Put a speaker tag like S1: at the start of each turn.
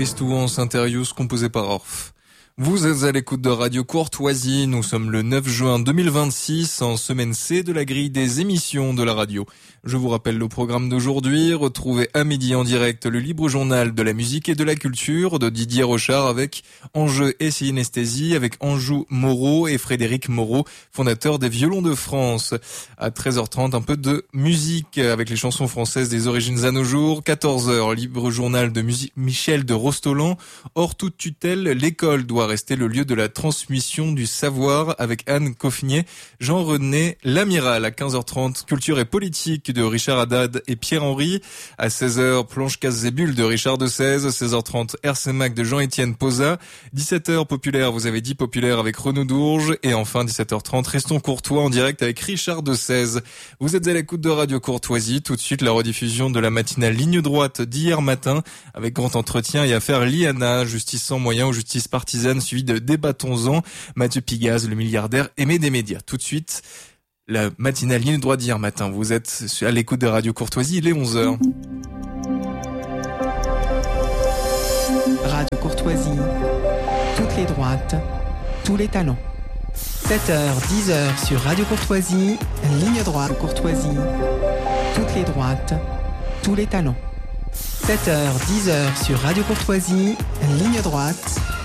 S1: Estouan Saint-Thérius composé par Orff. Vous êtes à l'écoute de Radio Courtoisie, nous sommes le 9 juin 2026 en semaine C de la grille des émissions de la radio. Je vous rappelle le programme d'aujourd'hui, retrouvez à midi en direct le libre journal de la musique et de la culture de Didier Rochard avec Enjeu et synesthésie avec Anjou Moreau et Frédéric Moreau, fondateur des Violons de France. À 13h30, un peu de musique avec les chansons françaises des origines à nos jours. 14h, libre journal de musique Michel de Rostolan. Hors toute tutelle, l'école doit rester le lieu de la transmission du savoir avec Anne Coffnier, Jean-René Lamiral à 15h30, culture et politique de Richard Haddad et Pierre-Henry. À 16h, planche casse et bulles de Richard de 16, 16h30, RCMac de Jean-Étienne Posa, 17h populaire, vous avez dit populaire avec Renaud Dourges et enfin 17h30, restons courtois en direct avec Richard de 16. Vous êtes à l'écoute de Radio Courtoisie, tout de suite la rediffusion de la matinale ligne droite d'hier matin avec grand entretien et affaire Liana, justice sans moyens ou justice partisane suivi de Débattons-en, Mathieu Pigaz, le milliardaire aimé des médias. Tout de suite, la matinale ligne droite d'hier matin. Vous êtes à l'écoute de Radio Courtoisie, il est 11h.
S2: Radio Courtoisie, toutes les droites, tous les talents. 7h, 10h sur Radio Courtoisie, ligne droite Courtoisie, toutes les droites, tous les talents. 7h, 10h sur Radio Courtoisie, ligne droite,